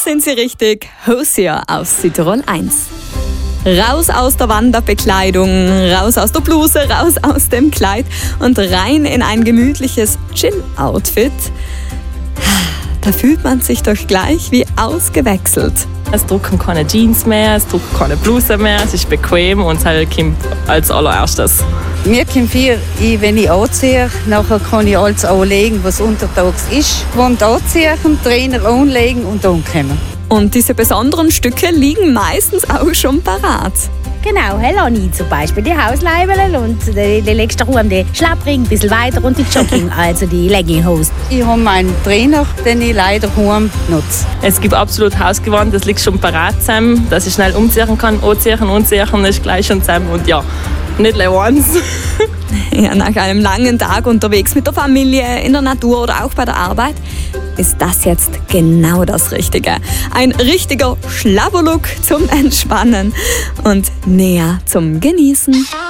sind Sie richtig. Hosier aus Südtirol 1. Raus aus der Wanderbekleidung, raus aus der Bluse, raus aus dem Kleid und rein in ein gemütliches Chill-Outfit. Da fühlt man sich doch gleich wie ausgewechselt. Es drucken keine Jeans mehr, es drucken keine Bluse mehr, es ist bequem und es kommt als allererstes. Mir kommt viel, wenn ich anziehe, nachher kann ich alles anlegen, was untertags ist. Wand anziehen, Trainer anlegen und ankommen. Und diese besonderen Stücke liegen meistens auch schon parat. Genau, Helani zum Beispiel, die Hausleibeln und die legst du rum, den Schlappring ein bisschen weiter und die Jogging, also die Legging-Hose. Ich habe meinen Trainer, den ich leider kaum nutze. Es gibt absolut Hausgewand, das liegt schon parat zusammen, dass ich schnell umziehen kann, anziehen, ist gleich schon zusammen und ja, nicht once. Ja, nach einem langen Tag unterwegs mit der Familie, in der Natur oder auch bei der Arbeit ist das jetzt genau das Richtige. Ein richtiger Schlabberlook zum Entspannen und näher zum Genießen.